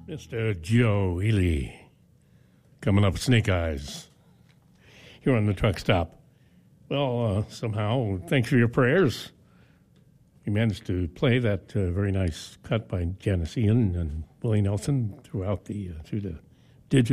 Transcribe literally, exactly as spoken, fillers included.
Mister Joe Ely, coming up, Snake Eyes, here on the truck stop. Well, uh, somehow, thanks for your prayers. We managed to play that uh, very nice cut by Janice Ian and Willie Nelson throughout the uh, through the